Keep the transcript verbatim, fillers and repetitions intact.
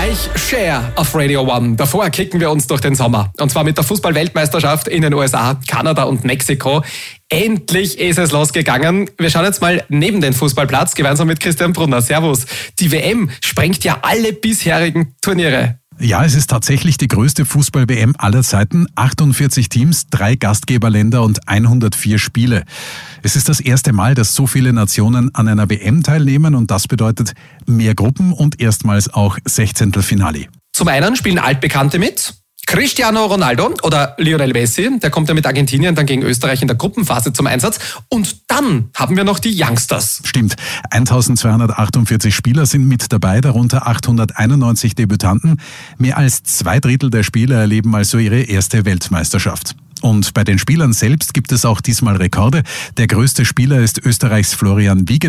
Gleich Share auf Radio One. Davor kicken wir uns durch den Sommer. Und zwar mit der Fußball-Weltmeisterschaft in den U S A, Kanada und Mexiko. Endlich ist es losgegangen. Wir schauen jetzt mal neben den Fußballplatz, gemeinsam mit Christian Brunner. Servus. Die W M sprengt ja alle bisherigen Turniere. Ja, es ist tatsächlich die größte Fußball-W M aller Zeiten. achtundvierzig Teams, drei Gastgeberländer und hundertvier Spiele. Es ist das erste Mal, dass so viele Nationen an einer W M teilnehmen und das bedeutet mehr Gruppen und erstmals auch Sechzehntelfinale. Zum einen spielen Altbekannte mit. Cristiano Ronaldo oder Lionel Messi, der kommt ja mit Argentinien dann gegen Österreich in der Gruppenphase zum Einsatz. Und dann haben wir noch die Youngsters. Stimmt, eintausendzweihundertachtundvierzig Spieler sind mit dabei, darunter achthunderteinundneunzig Debütanten. Mehr als zwei Drittel der Spieler erleben also ihre erste Weltmeisterschaft. Und bei den Spielern selbst gibt es auch diesmal Rekorde. Der größte Spieler ist Österreichs Florian Wiegelein.